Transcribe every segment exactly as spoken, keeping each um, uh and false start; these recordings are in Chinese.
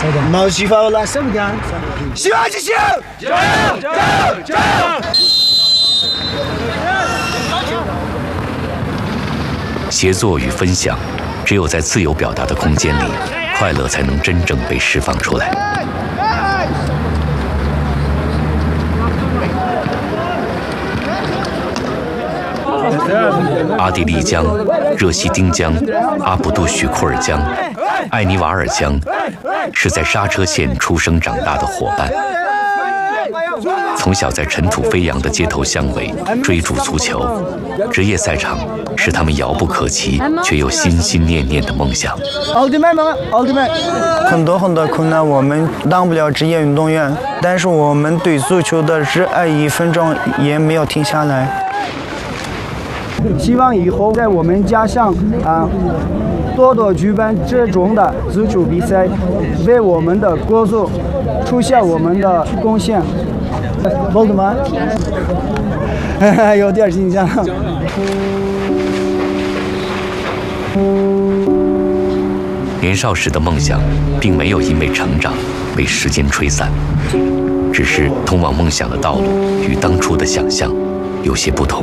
毛细胞来什么干？希望之星，加油加油加油！ 协作与分享，只有在自由表达的空间里，快乐才能真正被释放出来。阿地利江、热西丁江、阿卜杜许库尔江、艾尼瓦尔江，是在刹车线出生长大的伙伴。从小在尘土飞扬的街头巷尾追逐足球，职业赛场是他们遥不可及却又心心念念的梦想。 奥迪麦吗？奥迪麦。很多很多困难，我们当不了职业运动员，但是我们对足球的热爱一分钟也没有停下来。希望以后在我们家乡啊，多多举办这种的足球比赛，为我们的国足出现我们的贡献。boldu mu? 有点紧张。 年少时的梦想，并没有因为成长被时间吹散，只是通往梦想的道路与当初的想象有些不同。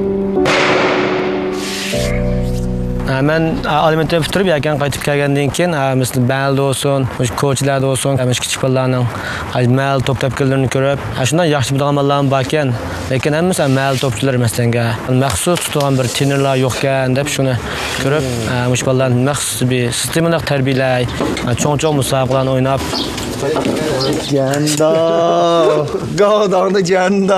Ben alimenti bitirib yakan qaytib kelgandan keyin misli balda olsun, ko'chlarda olsun, kichik bolalarning mahal top tepkilarini ko'rib, shundan yaxshi biladigan bolalar bor ekan, lekin hammasi mahal topchilar emasanga. Maxsus tutgan bir trenerlar yo'q ekan deb shuni ko'rib, mush bolalarni maxsus bir sistematik tarbiyalay, cho'ng-cho'ng musobaqalarni o'ynab. 剪刀，高档的剪刀。